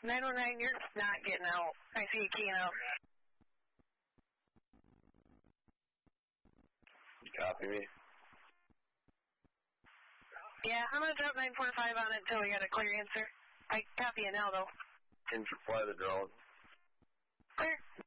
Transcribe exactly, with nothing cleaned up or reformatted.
nine one nine, you're not getting out. I see you keying out. Copy me. Yeah, I'm going to drop nine four five on it until we got a clear answer. I copy you now, though. Can you fly the drone? Clear.